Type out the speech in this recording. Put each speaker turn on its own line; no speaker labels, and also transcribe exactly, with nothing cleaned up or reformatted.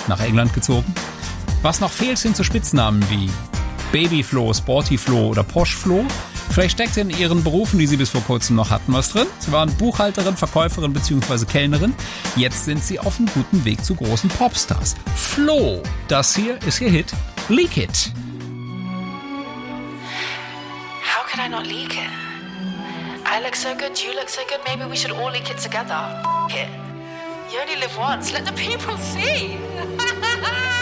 nach England gezogen. Was noch fehlt, sind so Spitznamen wie Babyflo, Sportyflo oder Poshflo. Vielleicht steckt in ihren Berufen, die sie bis vor kurzem noch hatten, was drin. Sie waren Buchhalterin, Verkäuferin bzw. Kellnerin. Jetzt sind sie auf einem guten Weg zu großen Popstars. Flo, das hier ist ihr Hit Leak It.
How could I not leak it? I look so good, you look so good, maybe we should all leak it together. F*** it. You only live once, let the people see.